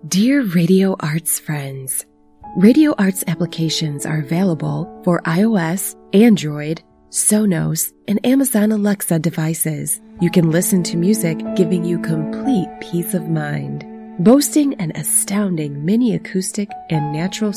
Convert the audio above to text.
Dear Radio Arts friends, Radio Arts applications are available for iOS, Android, Sonos, and Amazon Alexa devices. You can listen to music giving you complete peace of mind. Boasting an astounding mini acoustic and natural